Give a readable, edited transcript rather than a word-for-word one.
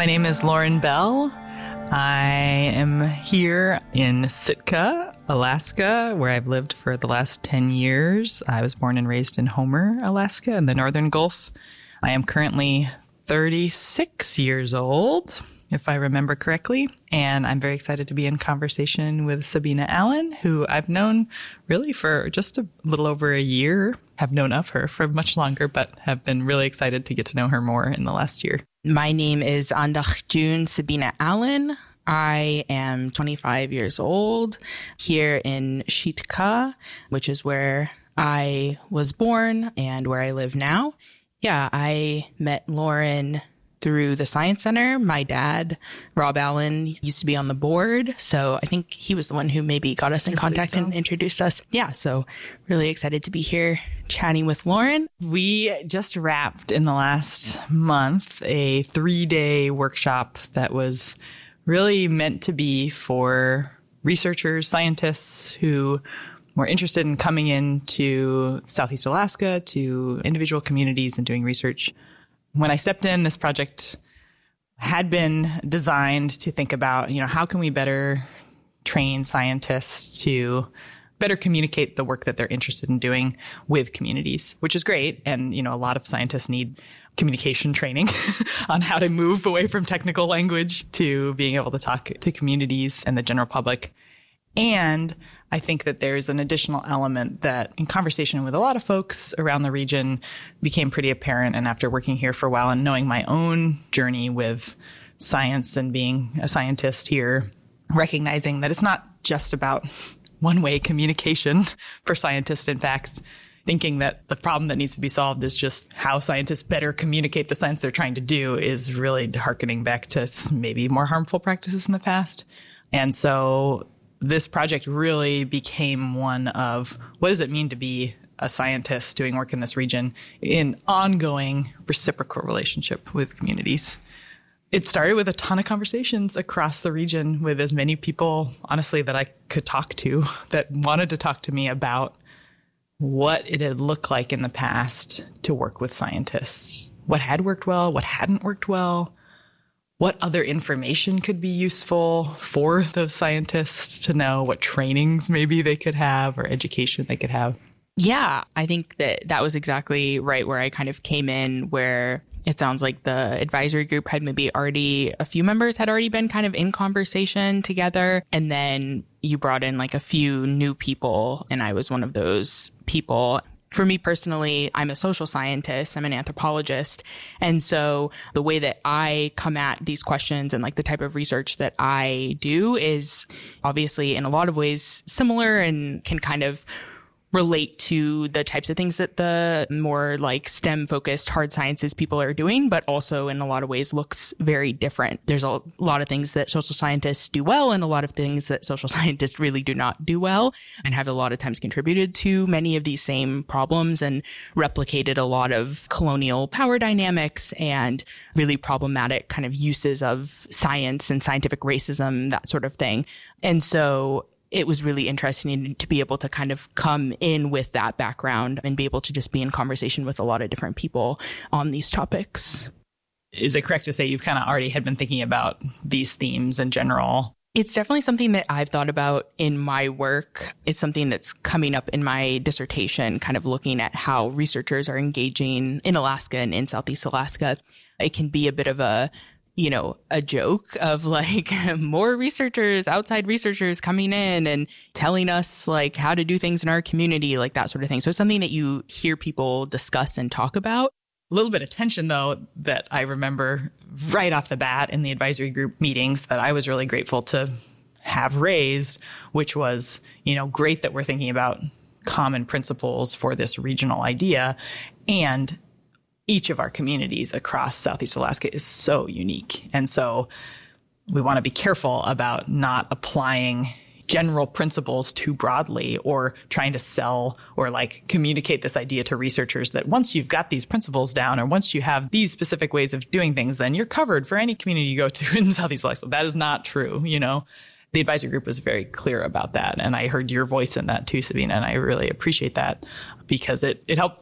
My name is Lauren Bell. I am here in Sitka, Alaska, where I've lived for the last 10 years. I was born and raised in Homer, Alaska, in the Northern Gulf. I am currently 36 years old, if I remember correctly, and I'm very excited to be in conversation with Sabina Allen, who I've known really for just a little over a year. Have known of her for much longer, but have been really excited to get to know her more in the last year. My name is Andach June Sabina Allen. I am 25 years old here in Sitka, which is where I was born and where I live now. Yeah, I met Lauren through the Science Center. My dad, Rob Allen, used to be on the board. So I think he was the one who maybe got us in contact and introduced us. Yeah, so really excited to be here chatting with Lauren. We just wrapped in the last month a 3-day workshop that was really meant to be for researchers, scientists who were interested in coming into Southeast Alaska to individual communities and doing research. When I stepped in, this project had been designed to think about, how can we better train scientists to better communicate the work that they're interested in doing with communities, which is great. And, a lot of scientists need communication training on how to move away from technical language to being able to talk to communities and the general public. And I think that there's an additional element that in conversation with a lot of folks around the region became pretty apparent. And after working here for a while and knowing my own journey with science and being a scientist here, recognizing that it's not just about one-way communication for scientists. In fact, thinking that the problem that needs to be solved is just how scientists better communicate the science they're trying to do is really hearkening back to maybe more harmful practices in the past. And so this project really became one of what does it mean to be a scientist doing work in this region in ongoing reciprocal relationship with communities. It started with a ton of conversations across the region with as many people, honestly, that I could talk to that wanted to talk to me about what it had looked like in the past to work with scientists, what had worked well, what hadn't worked well, what other information could be useful for those scientists to know, what trainings maybe they could have or education they could have. Yeah, I think that was exactly right where I kind of came in, where it sounds like the advisory group had maybe a few members had already been kind of in conversation together. And then you brought in like a few new people, and I was one of those people. For me personally, I'm a social scientist. I'm an anthropologist. And so the way that I come at these questions and like the type of research that I do is obviously in a lot of ways similar and can kind of relate to the types of things that the more like STEM focused hard sciences people are doing, but also in a lot of ways looks very different. There's a lot of things that social scientists do well and a lot of things that social scientists really do not do well, and have a lot of times contributed to many of these same problems and replicated a lot of colonial power dynamics and really problematic kind of uses of science and scientific racism, that sort of thing. And so it was really interesting to be able to kind of come in with that background and be able to just be in conversation with a lot of different people on these topics. Is it correct to say you've kind of already had been thinking about these themes in general? It's definitely something that I've thought about in my work. It's something that's coming up in my dissertation, kind of looking at how researchers are engaging in Alaska and in Southeast Alaska. It can be a bit of a joke of like more researchers, outside researchers coming in and telling us like how to do things in our community, like that sort of thing. So it's something that you hear people discuss and talk about. A little bit of tension, though, that I remember right off the bat in the advisory group meetings that I was really grateful to have raised, which was, great that we're thinking about common principles for this regional idea. And each of our communities across Southeast Alaska is so unique. And so we want to be careful about not applying general principles too broadly or trying to sell or like communicate this idea to researchers that once you've got these principles down or once you have these specific ways of doing things, then you're covered for any community you go to in Southeast Alaska. That is not true, The advisory group was very clear about that. And I heard your voice in that too, Sabina, and I really appreciate that because it helped